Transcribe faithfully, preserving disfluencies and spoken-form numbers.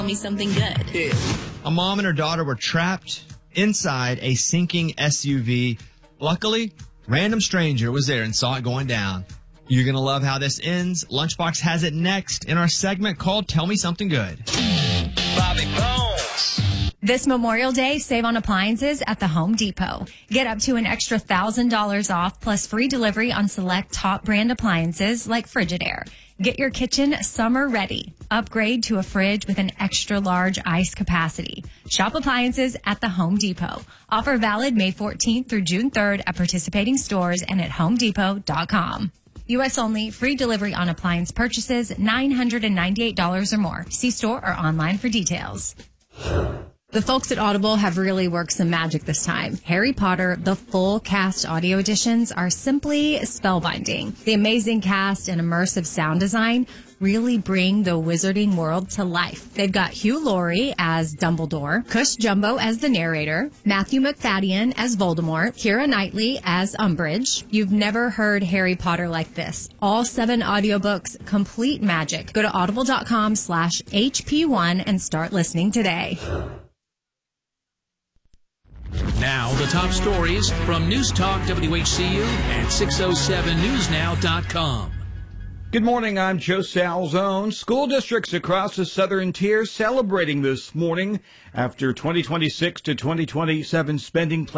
me something good. Yeah. A mom and her daughter were trapped inside a sinking S U V. Luckily, random stranger was there and saw it going down. You're going to love how this ends. Lunchbox has it next in our segment called Tell Me Something Good. Bobby Bones. This Memorial Day, save on appliances at the Home Depot. Get up to an extra one thousand dollars off plus free delivery on select top brand appliances like Frigidaire. Get your kitchen summer ready. Upgrade to a fridge with an extra large ice capacity. Shop appliances at the Home Depot. Offer valid May fourteenth through June third at participating stores and at home depot dot com. U S only, free delivery on appliance purchases, nine hundred ninety-eight dollars or more. See store or online for details. The folks at Audible have really worked some magic this time. Harry Potter, the full cast audio editions are simply spellbinding. The amazing cast and immersive sound design really bring the wizarding world to life. They've got Hugh Laurie as Dumbledore, Cush Jumbo as the narrator, Matthew McFadden as Voldemort, Keira Knightley as Umbridge. You've never heard Harry Potter like this. All seven audiobooks, complete magic. Go to audible.com slash HP1 and start listening today. Now, the top stories from News Talk W H C U and six oh seven news now dot com. Good morning, I'm Joe Salzone. School districts across the southern tier celebrating this morning after twenty twenty-six to twenty twenty-seven spending plan.